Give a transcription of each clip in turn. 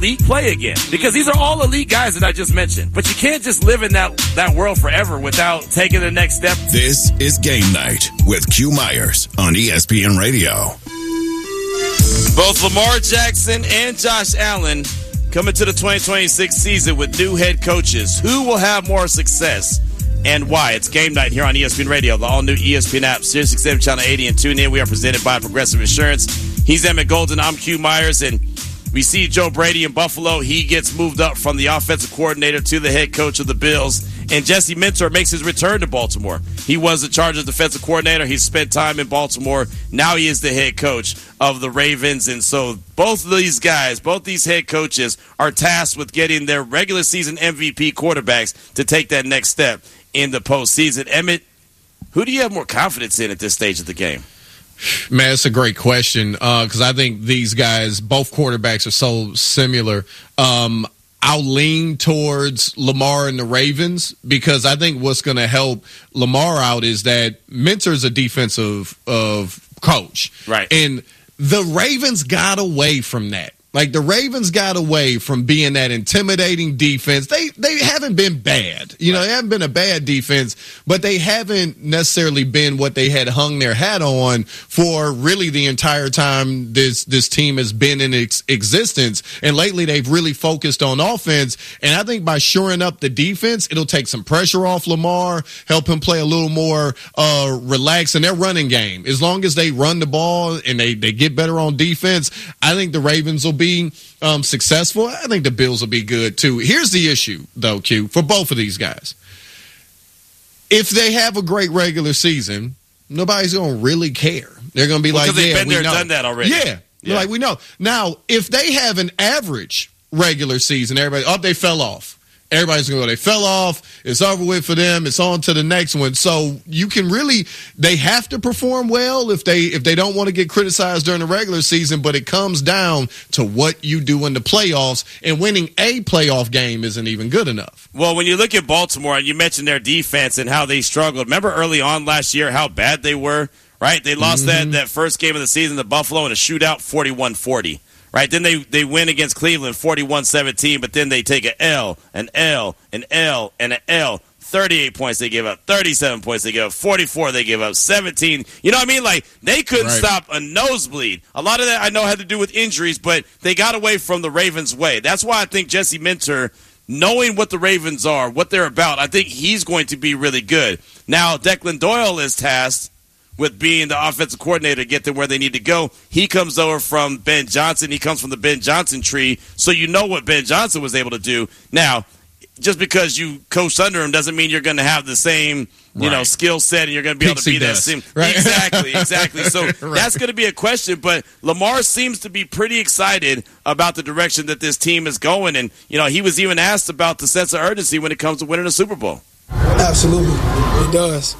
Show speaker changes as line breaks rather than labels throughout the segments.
elite play again, because these are all elite guys that I just mentioned. But you can't just live in that world forever without taking the next step.
This is Game Night with Q Myers on ESPN Radio.
Both Lamar Jackson and Josh Allen coming to the 2026 season with new head coaches. Who will have more success and why? It's Game Night here on ESPN Radio, the all-new ESPN app, SiriusXM Channel 80, and tune in. We are presented by Progressive Insurance. He's Emmett Golden. I'm Q Myers, and we see Joe Brady in Buffalo. He gets moved up from the offensive coordinator to the head coach of the Bills. And Jesse Minter makes his return to Baltimore. He was the Chargers defensive coordinator. He spent time in Baltimore. Now he is the head coach of the Ravens. And so both of these guys, both these head coaches, are tasked with getting their regular season MVP quarterbacks to take that next step in the postseason. Emmett, who do you have more confidence in at this stage of the game?
Man, that's a great question because I think these guys, both quarterbacks, are so similar. I'll lean towards Lamar and the Ravens because I think what's going to help Lamar out is that Minter's a defensive coach.
Right.
And the Ravens got away from that. Like, the Ravens got away from being that intimidating defense. They haven't been bad. You know, they haven't been a bad defense, but they haven't necessarily been what they had hung their hat on for really the entire time this team has been in existence. And lately, they've really focused on offense. And I think by shoring up the defense, it'll take some pressure off Lamar, help him play a little more relaxed in their running game. As long as they run the ball and they get better on defense, I think the Ravens will be successful. I think the Bills will be good too. Here's the issue, though, Q, for both of these guys. If they have a great regular season, nobody's going to really care. They're going to be like,
because they've been there and
know.
done that already.
Yeah. Like, we know. Now, if they have an average regular season, they fell off. Everybody's going to go, they fell off. It's over with for them. It's on to the next one. So you can really, they have to perform well if they don't want to get criticized during the regular season, but it comes down to what you do in the playoffs, and winning a playoff game isn't even good enough.
Well, when you look at Baltimore, and you mentioned their defense and how they struggled. Remember early on last year how bad they were, right? They lost that first game of the season to Buffalo in a shootout, 41-40. Right, then they win against Cleveland 41-17, but then they take an L, an L, an L, and an L. 38 points they give up, 37 points they give up, 44 they give up, 17. You know what I mean? Like, they couldn't stop a nosebleed. A lot of that I know had to do with injuries, but they got away from the Ravens' way. That's why I think Jesse Minter, knowing what the Ravens are, what they're about, I think he's going to be really good. Now, Declan Doyle is tasked with being the offensive coordinator to get them where they need to go. He comes over from Ben Johnson. He comes from the Ben Johnson tree, so you know what Ben Johnson was able to do. Now, just because you coach under him doesn't mean you're going to have the same skill set and you're going to be able to be that same. Right? Exactly. So that's going to be a question, but Lamar seems to be pretty excited about the direction that this team is going, and he was even asked about the sense of urgency when it comes to winning a Super Bowl.
Absolutely, it does.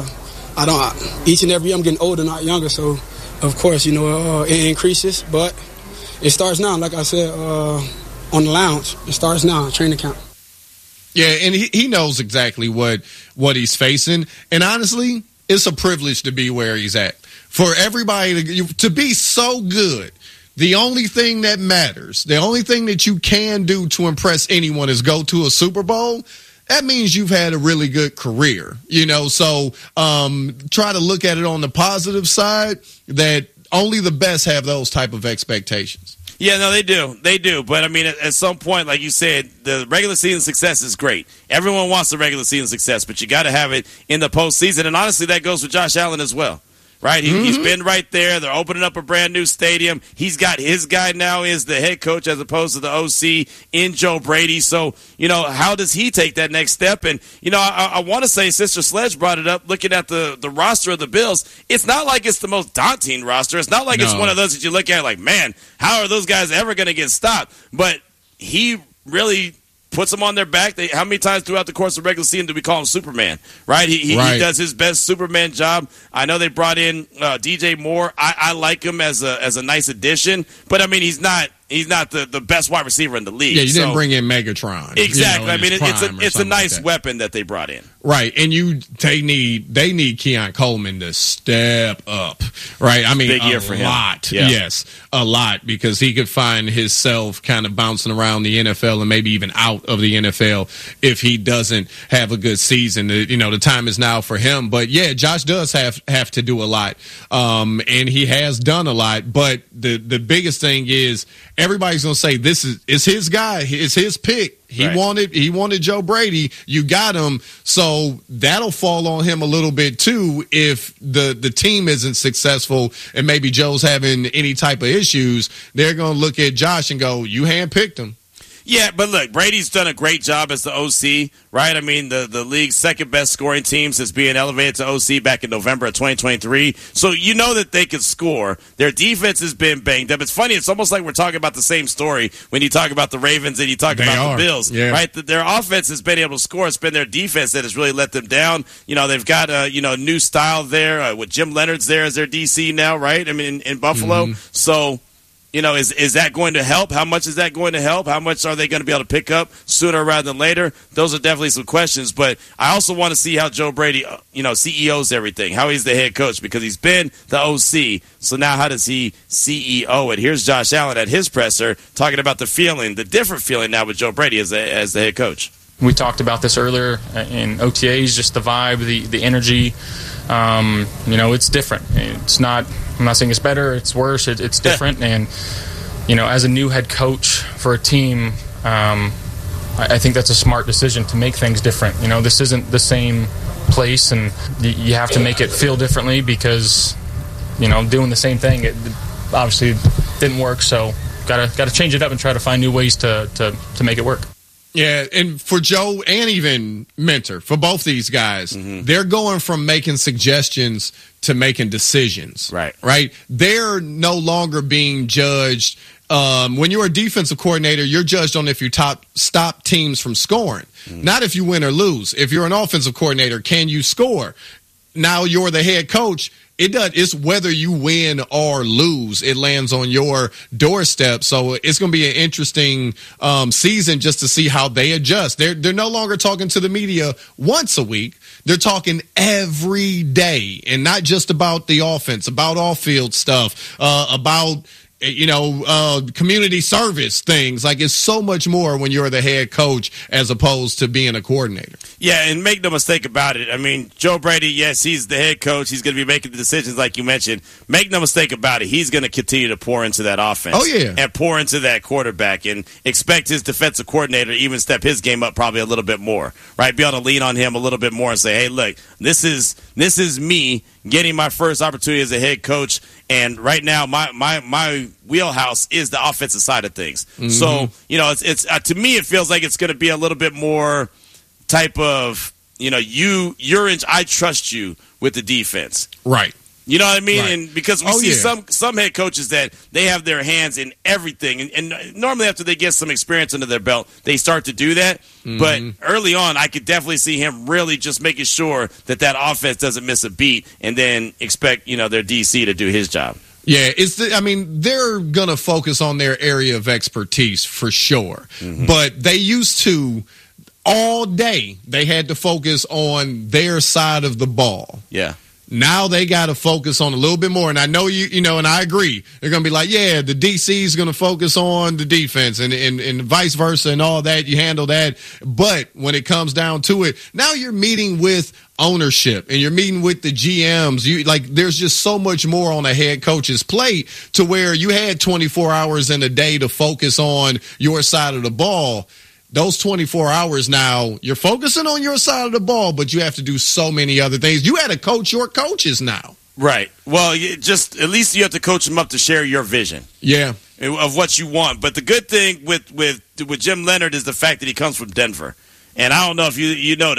Each and every year I'm getting older, not younger, so of course, it increases, but it starts now. Like I said, on the lounge, it starts now, training camp.
Yeah, and he knows exactly what he's facing, and honestly, it's a privilege to be where he's at. For everybody to be so good, the only thing that matters, the only thing that you can do to impress anyone is go to a Super Bowl. That means you've had a really good career, so try to look at it on the positive side, that only the best have those type of expectations.
Yeah, no, they do. But, I mean, at some point, like you said, the regular season success is great. Everyone wants the regular season success, but you got to have it in the postseason. And, honestly, that goes with Josh Allen as well. Right, he's been right there. They're opening up a brand new stadium. He's got his guy now is the head coach as opposed to the OC in Joe Brady. So, how does he take that next step? And, I want to say, Sister Sledge brought it up, looking at the roster of the Bills. It's not like it's the most daunting roster. It's not like it's one of those that you look at like, man, how are those guys ever going to get stopped? But he really puts them on their back. How many times throughout the course of the regular season do we call him Superman? Right? He does his best Superman job. I know they brought in DJ Moore. I like him as a nice addition, but I mean he's not the best wide receiver in the league.
Yeah, you didn't bring in Megatron.
Exactly. I mean, it's a nice
like
weapon that they brought in.
Right, and they need Keon Coleman to step up. Right, I mean,
big year for him.
Yeah. Yes, a lot, because he could find himself kind of bouncing around the NFL and maybe even out of the NFL if he doesn't have a good season. The time is now for him. But yeah, Josh does have to do a lot, and he has done a lot. But the biggest thing is everybody's going to say this is his guy, it's his pick. He wanted Joe Brady. You got him, so that'll fall on him a little bit too if the team isn't successful and maybe Joe's having any type of issues. They're going to look at Josh and go, "You handpicked him."
Yeah, but look, Brady's done a great job as the OC, right? I mean, the league's second best scoring team since being elevated to OC back in November of 2023. So you know that they could score. Their defense has been banged up. It's funny. It's almost like we're talking about the same story when you talk about the Ravens and you talk about the Bills, right? Their offense has been able to score. It's been their defense that has really let them down. They've got a new style there with Jim Leonard's there as their DC now, right? I mean, in Buffalo.
Mm-hmm.
So, is that going to help? How much is that going to help? How much are they going to be able to pick up sooner rather than later? Those are definitely some questions. But I also want to see how Joe Brady, CEOs everything, how he's the head coach, because he's been the OC. So now how does he CEO it? Here's Josh Allen at his presser talking about the different feeling now with Joe Brady as the head coach.
We talked about this earlier in OTAs, just the vibe, the energy. It's different. It's not. I'm not saying it's better. It's worse. It's different. And as a new head coach for a team, I think that's a smart decision to make things different. This isn't the same place, and you have to make it feel differently because doing the same thing, it obviously didn't work. So got to change it up and try to find new ways to make it work.
Yeah, and for Joe and even Mentor, for both these guys, they're going from making suggestions to making decisions. Right? They're no longer being judged. When you're a defensive coordinator, you're judged on if you stop teams from scoring, not if you win or lose. If you're an offensive coordinator, can you score? Now you're the head coach. It's whether you win or lose. It lands on your doorstep. So it's going to be an interesting season just to see how they adjust. They're no longer talking to the media once a week. They're talking every day, and not just about the offense, about off-field stuff, about community service things. Like, it's so much more when you're the head coach as opposed to being a coordinator.
Yeah, and make no mistake about it. I mean, Joe Brady, yes, he's the head coach. He's going to be making the decisions like you mentioned. Make no mistake about it. He's going to continue to pour into that offense.
Oh, yeah.
And pour into that quarterback, and expect his defensive coordinator to even step his game up probably a little bit more, right? Be able to lean on him a little bit more and say, hey, look, this is me getting my first opportunity as a head coach, and right now my wheelhouse is the offensive side of things. So, it's to me it feels like it's going to be a little bit more type of, I trust you with the defense.
Right.
You know what I mean?
Right.
And because we see some head coaches that they have their hands in everything, and normally after they get some experience under their belt, they start to do that. But early on, I could definitely see him really just making sure that offense doesn't miss a beat, and then expect their DC to do his job.
Yeah, they're going to focus on their area of expertise for sure. But they used to, all day, they had to focus on their side of the ball.
Yeah.
Now they got to focus on a little bit more. And I know and I agree. They're going to be like, yeah, the DC is going to focus on the defense and vice versa and all that. You handle that. But when it comes down to it, now you're meeting with ownership and you're meeting with the GMs. There's just so much more on a head coach's plate to where you had 24 hours in a day to focus on your side of the ball. Those 24 hours now, you're focusing on your side of the ball, but you have to do so many other things. You had to coach your coaches now.
Right. Well, at least you have to coach them up to share your vision.
Yeah.
Of what you want. But the good thing with Jim Leonard is the fact that he comes from Denver. And I don't know if you know